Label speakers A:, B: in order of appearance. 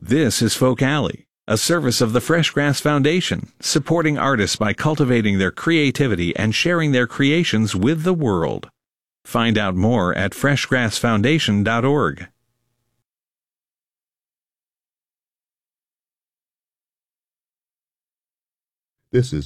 A: This is Folk Alley, a service of the Fresh Grass Foundation, supporting artists by cultivating their creativity and sharing their creations with the world. Find out more at freshgrassfoundation.org.
B: This is